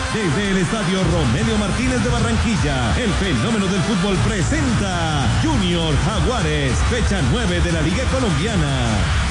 Desde el estadio Romelio Martínez de Barranquilla, el fenómeno del fútbol presenta Junior Jaguares, fecha 9 de la Liga Colombiana.